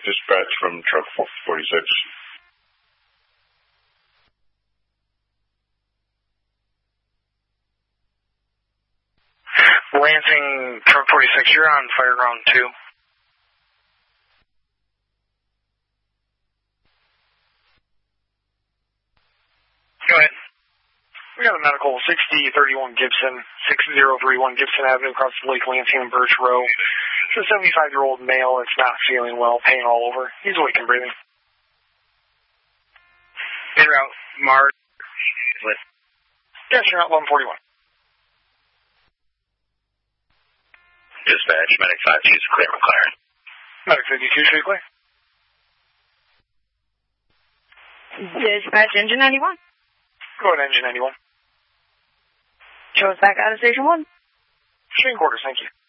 Dispatch from truck 46. Lansing, truck 46, you're on Fireground 2. Go ahead. We got a medical 6031 Gibson, 6031 Gibson Avenue across the Lake Lansing and Birch Row. It's a 75-year-old male that's not feeling well, pain all over. He's awake and breathing. En route, Mark. Yes, you're at 1141. Dispatch, Medic 52 is clear, McLaren. Medic 52 should be clear. Dispatch, engine 91. Go ahead, engine 91. Show us back out of station 1. Machine quarters, thank you.